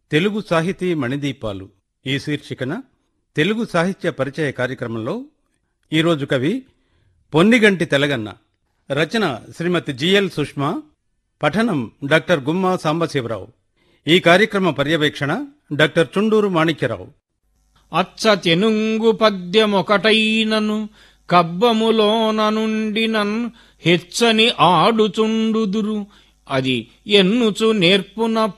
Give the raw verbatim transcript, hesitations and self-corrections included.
తెలుగు సాహితీ మణిదీపాలు ఈ శీర్షికన తెలుగు సాహిత్య పరిచయ కార్యక్రమంలో ఈరోజు కవి పొన్నిగంటి తెలగన్న, రచన శ్రీమతి జిఎల్ సుష్మా, పఠనం డాక్టర్ గుమ్మా సాంబశివరావు. ఈ కార్యక్రమ పర్యవేక్షణ డాక్టర్ చుండూరు మాణిక్యరావు. అచ్చ తెనుంగు పద్యమొకటైనను కబ్బములోన నుండినన్ హెచ్చని ఆడుచుండుదురు, అది ఎన్నుచు నేర్పున